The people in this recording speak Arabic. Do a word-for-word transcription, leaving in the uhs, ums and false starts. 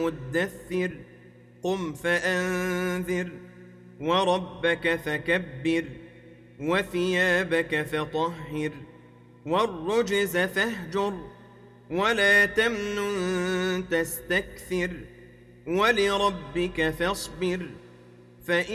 مدثر قم فأنذر وربك فكبر وثيابك فطهر والرجز فاهجر ولا تمنن تستكثر ولربك فاصبر فإن